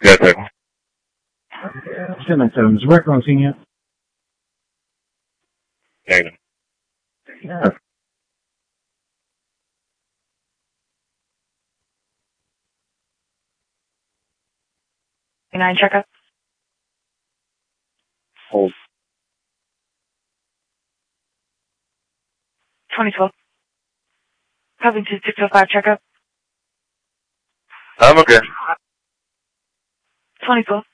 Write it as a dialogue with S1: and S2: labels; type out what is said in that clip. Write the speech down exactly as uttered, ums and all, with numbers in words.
S1: Yeah, tech.
S2: ten nine seven, is Rick on scene yet?
S1: Negative.
S2: Yeah.
S3: nine checkup.
S1: Hold.
S3: twenty twelve. Covington six oh five checkup.
S1: I'm okay.
S3: twenty twelve.